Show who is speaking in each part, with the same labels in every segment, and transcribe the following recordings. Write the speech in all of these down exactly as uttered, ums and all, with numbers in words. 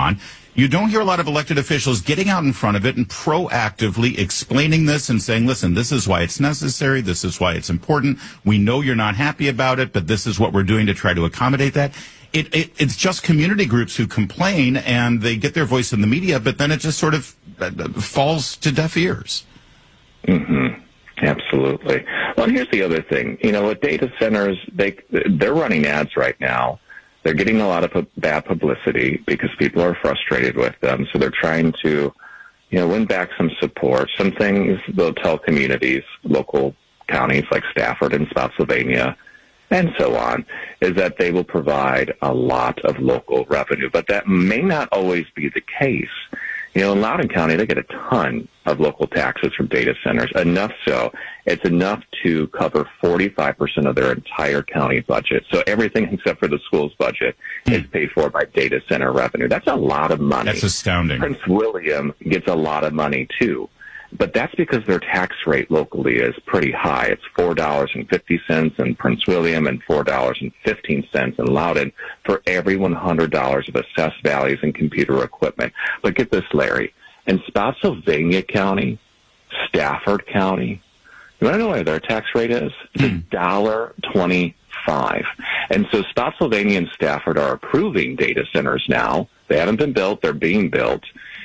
Speaker 1: on. You don't hear a lot of elected officials getting out in front of it and proactively explaining this and saying, listen, this is why it's necessary. This is why it's important. We know you're not happy about it, but this is what we're doing to try to accommodate that. It, it, it's just community groups who complain and they get their voice in the media, but then it just sort of uh, falls to deaf ears.
Speaker 2: Mm-hmm. Absolutely. Well, here's the other thing. You know, with data centers, they, they're running ads right now. They're getting a lot of bad publicity because people are frustrated with them. So they're trying to, you know, win back some support. Some things they'll tell communities, local counties like Stafford and Spotsylvania, and so on, is that they will provide a lot of local revenue. But that may not always be the case. You know, in Loudoun County, they get a ton of local taxes from data centers, enough so it's enough to cover forty-five percent of their entire county budget. So everything except for the school's budget hmm. is paid for by data center revenue. That's a lot of money.
Speaker 1: That's astounding.
Speaker 2: Prince William gets a lot of money, too. But that's because their tax rate locally is pretty high. It's four dollars and fifty cents in Prince William and four dollars and fifteen cents in Loudoun for every one hundred dollars of assessed values in computer equipment. But get this, Larry. In Spotsylvania County, Stafford County, you want to know what their tax rate is? It's one dollar twenty-five. And so Spotsylvania and Stafford are approving data centers now. They haven't been built. They're being built.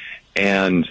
Speaker 2: And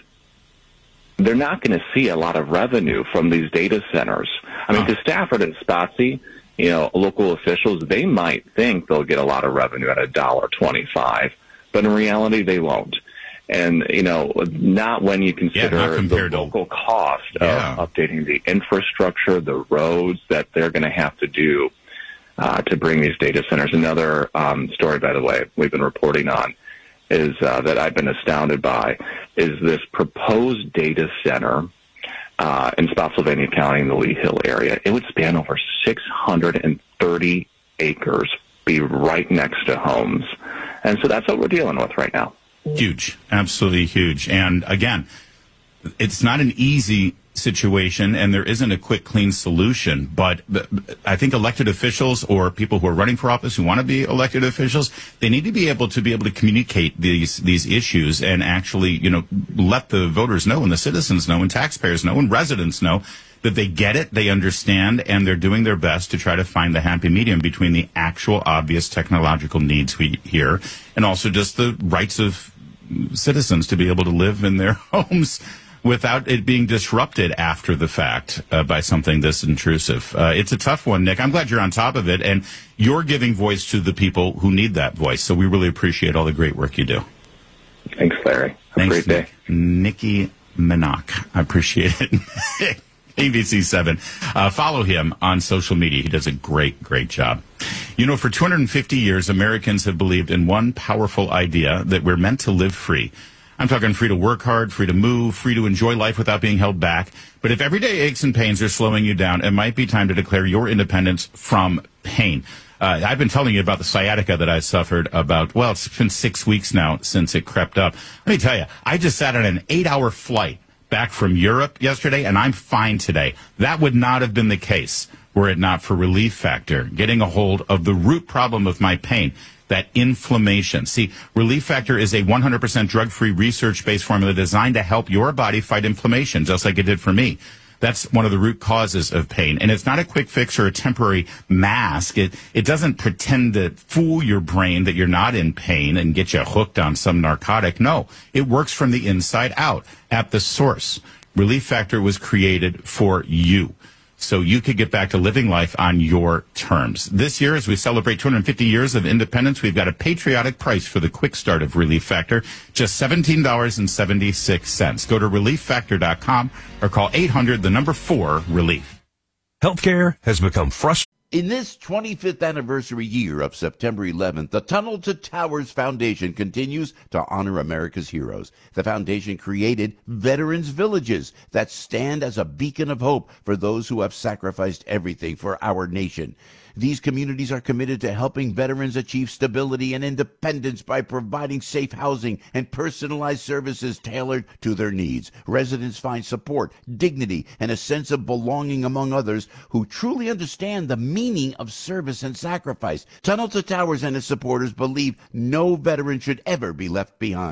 Speaker 2: they're not going to see a lot of revenue from these data centers. I mean, to Stafford and Spotsy, you know, local officials, they might think they'll get a lot of revenue at a dollar twenty-five, but in reality, they won't. And, you know, not when you consider
Speaker 1: yeah,
Speaker 2: the local
Speaker 1: to,
Speaker 2: cost
Speaker 1: yeah.
Speaker 2: of updating the infrastructure, the roads that they're going to have to do uh, to bring these data centers. Another um, story, by the way, we've been reporting on is uh, that I've been astounded by is this proposed data center uh, in Spotsylvania County in the Lee Hill area. It would span over six hundred thirty acres, be right next to homes. And so that's what we're dealing with right now.
Speaker 1: Huge, absolutely huge. And again, it's not an easy situation and there isn't a quick, clean solution. But I think elected officials or people who are running for office who want to be elected officials, they need to be able to be able to communicate these these issues and actually, you know, let the voters know and the citizens know and taxpayers know and residents know that they get it, they understand, and they're doing their best to try to find the happy medium between the actual obvious technological needs we hear and also just the rights of citizens to be able to live in their homes without it being disrupted after the fact uh, by something this intrusive. Uh, it's a tough one, Nick. I'm glad you're on top of it, and you're giving voice to the people who need that voice. So we really appreciate all the great work you do.
Speaker 2: Thanks, Larry. Have
Speaker 1: Thanks,
Speaker 2: a great day.
Speaker 1: Nick. Nikki Minock. I appreciate it. A B C seven. Uh, follow him on social media. He does a great, great job. You know, for two hundred fifty years, Americans have believed in one powerful idea, that we're meant to live free. I'm talking free to work hard, free to move, free to enjoy life without being held back. But if everyday aches and pains are slowing you down, it might be time to declare your independence from pain. Uh, I've been telling you about the sciatica that I suffered about, well, it's been six weeks now since it crept up. Let me tell you, I just sat on an eight-hour flight back from Europe yesterday, and I'm fine today. That would not have been the case were it not for Relief Factor, getting a hold of the root problem of my pain, that inflammation. See, Relief Factor is a one hundred percent drug-free, research-based formula designed to help your body fight inflammation, just like it did for me. That's one of the root causes of pain. And it's not a quick fix or a temporary mask. It it doesn't pretend to fool your brain that you're not in pain and get you hooked on some narcotic. No, it works from the inside out at the source. Relief Factor was created for you, so you could get back to living life on your terms. This year, as we celebrate two hundred fifty years of independence, we've got a patriotic price for the quick start of Relief Factor, just seventeen dollars and seventy-six cents. Go to relief factor dot com or call eight hundred, the number four, relief.
Speaker 3: Healthcare has become frustrating.
Speaker 4: In this twenty-fifth anniversary year of September eleventh, the Tunnel to Towers Foundation continues to honor America's heroes. The foundation created Veterans Villages that stand as a beacon of hope for those who have sacrificed everything for our nation. These communities are committed to helping veterans achieve stability and independence by providing safe housing and personalized services tailored to their needs. Residents find support, dignity, and a sense of belonging among others who truly understand the meaning of service and sacrifice. Tunnel to Towers and its supporters believe no veteran should ever be left behind.